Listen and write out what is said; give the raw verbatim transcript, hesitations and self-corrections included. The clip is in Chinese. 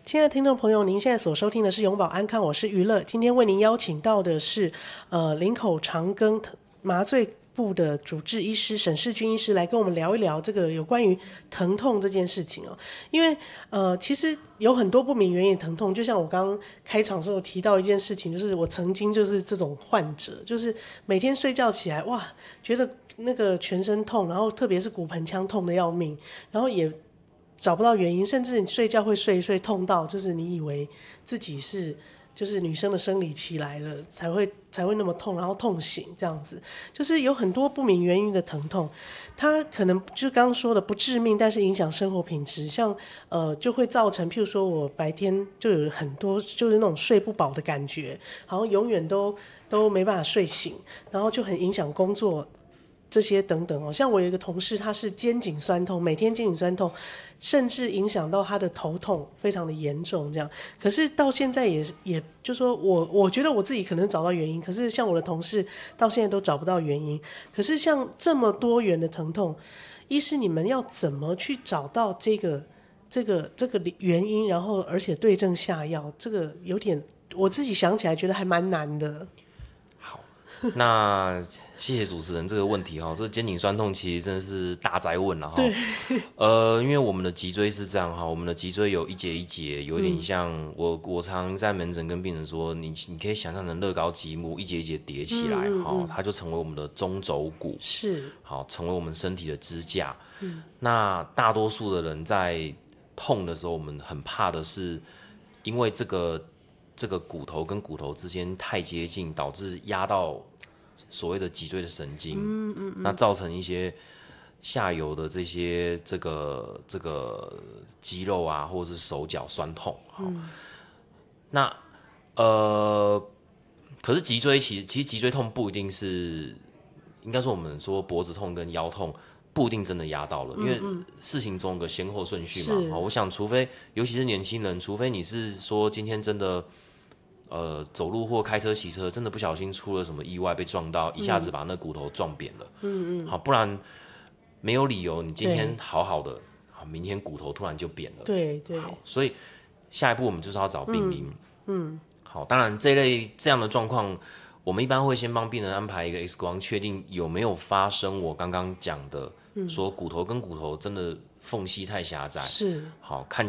亲爱的听众朋友，您现在所收听的是永保安康，我是娱乐。今天为您邀请到的是呃林口长庚麻醉部的主治医师沈世军医师来跟我们聊一聊这个有关于疼痛这件事情哦。因为呃其实有很多不明原因的疼痛，就像我刚刚开场的时候提到一件事情，就是我曾经就是这种患者，就是每天睡觉起来哇，觉得那个全身痛，然后特别是骨盆腔痛的要命，然后也找不到原因，甚至你睡觉会睡一睡痛到就是你以为自己是就是女生的生理期来了才会才会那么痛，然后痛醒这样子，就是有很多不明原因的疼痛，它可能就刚刚说的不致命，但是影响生活品质，像呃就会造成，譬如说我白天就有很多就是那种睡不饱的感觉，好像永远都都没办法睡醒，然后就很影响工作。这些等等哦，像我有一个同事，他是肩颈酸痛，每天肩颈酸痛，甚至影响到他的头痛，非常的严重这样。可是到现在也也就说我我觉得我自己可能找到原因，可是像我的同事到现在都找不到原因。可是像这么多元的疼痛，医师你们要怎么去找到这个这个这个原因，然后而且对症下药，这个有点我自己想起来觉得还蛮难的。 那谢谢主持人这个问题哈，这肩颈酸痛其实真的是大哉问了哈。 对， 呃，因为我们的脊椎是这样哈，我们的脊椎有一节一节，有点像、嗯、我我常在门诊跟病人说，你你可以想象成乐高积木一节一节叠起来哈、嗯嗯嗯，它就成为我们的中轴骨， 是好成为我们身体的支架。嗯，那大多数的人在痛的时候，我们很怕的是因为这个这个骨头跟骨头之间太接近，导致压到所谓的脊椎的神经，嗯嗯嗯，那造成一些下游的这些这个这个肌肉啊，或者是手脚酸痛。嗯、那呃，可是脊椎其实其实脊椎痛不一定是，应该说我们说脖子痛跟腰痛不一定真的压到了，嗯嗯，因为事情中有个先后顺序嘛。我想，除非尤其是年轻人，除非你是说今天真的。呃，走路或开车、骑车，真的不小心出了什么意外，被撞到，一下子把那骨头撞扁了。嗯嗯，好，不然没有理由，你今天好好的，好，明天骨头突然就扁了。 对对。 好，所以下一步我们就是要找病因。嗯。嗯好，当然这类这样的状况，我们一般会先帮病人安排一个 X 光，确定有没有发生我刚刚讲的，嗯、说骨头跟骨头真的缝隙太狭窄， 是， 好看